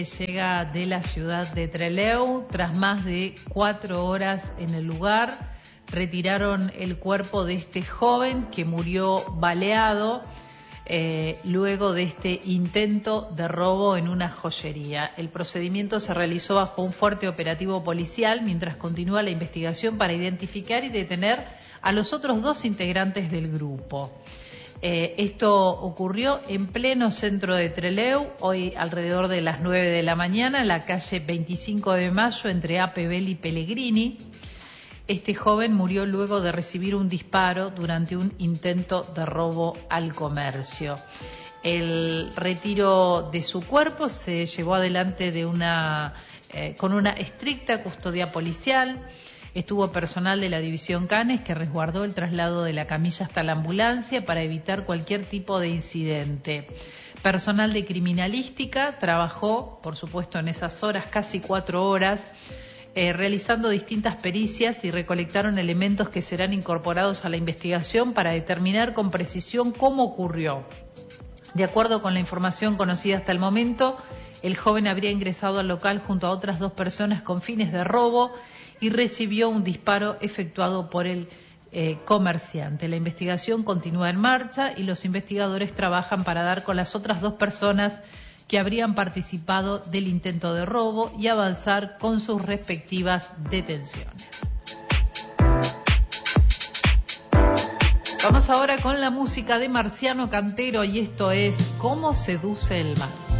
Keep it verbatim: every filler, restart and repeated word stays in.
Llega de la ciudad de Trelew. Tras más de cuatro horas en el lugar, retiraron el cuerpo de este joven que murió baleado eh, luego de este intento de robo en una joyería. El procedimiento se realizó bajo un fuerte operativo policial mientras continúa la investigación para identificar y detener a los otros dos integrantes del grupo. Eh, esto ocurrió en pleno centro de Trelew, hoy alrededor de las nueve de la mañana, en la calle veinticinco de mayo, entre Apebel y Pellegrini. Este joven murió luego de recibir un disparo durante un intento de robo al comercio. El retiro de su cuerpo se llevó adelante de una, eh, con una estricta custodia policial. Estuvo personal de la División Canes que resguardó el traslado de la camilla hasta la ambulancia para evitar cualquier tipo de incidente. Personal de criminalística trabajó, por supuesto, en esas horas, casi cuatro horas, eh, realizando distintas pericias y recolectaron elementos que serán incorporados a la investigación para determinar con precisión cómo ocurrió. De acuerdo con la información conocida hasta el momento, el joven habría ingresado al local junto a otras dos personas con fines de robo y recibió un disparo efectuado por el eh, comerciante. La investigación continúa en marcha y los investigadores trabajan para dar con las otras dos personas que habrían participado del intento de robo y avanzar con sus respectivas detenciones. Vamos ahora con la música de Marciano Cantero y esto es ¿Cómo seduce el mar?